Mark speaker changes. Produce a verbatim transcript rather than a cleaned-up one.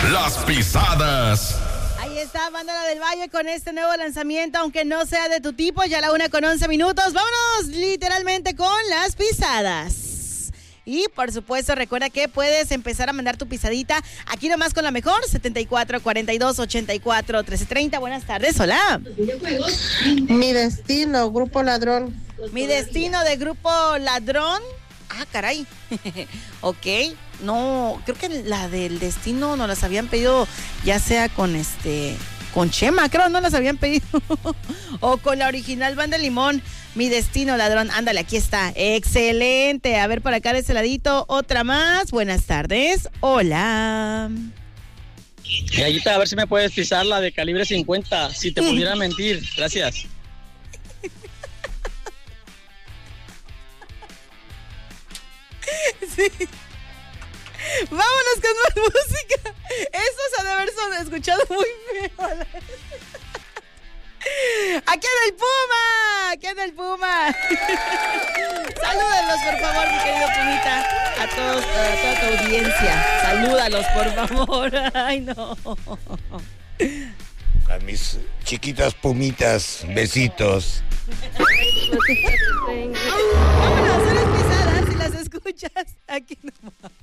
Speaker 1: Las Pisadas.
Speaker 2: Ahí está, Banda del Valle con este nuevo lanzamiento, aunque no sea de tu tipo, ya a la una con once minutos. Vámonos literalmente con Las Pisadas. Y por supuesto, recuerda que puedes empezar a mandar tu pisadita aquí nomás con la mejor, setenta y cuatro, cuarenta y dos, ochenta y cuatro, trece treinta. Buenas tardes, hola.
Speaker 3: Mi destino, Grupo Ladrón.
Speaker 2: Mi destino de Grupo Ladrón. Ah, caray. Ok. No, creo que la del destino nos las habían pedido, ya sea con este, con Chema, creo, no las habían pedido. O con la original Banda Limón. Mi destino, ladrón. Ándale, aquí está. Excelente. A ver, por acá de ese ladito, otra más. Buenas tardes. Hola.
Speaker 4: Gallita, a ver si me puedes pisar la de calibre cincuenta, si te pudiera mentir. Gracias.
Speaker 2: Sí. Vámonos con más música. Eso se ha de haber son- escuchado muy feo. ¡Aquí anda el Puma! ¡Aquí anda el Puma! Salúdalos, por favor, mi querido Pumita. A todos, a toda tu audiencia. Salúdalos, por favor. Ay, no.
Speaker 5: A mis chiquitas pumitas, besitos.
Speaker 2: Vámonos, son las pisadas. Si las escuchas, aquí nomás.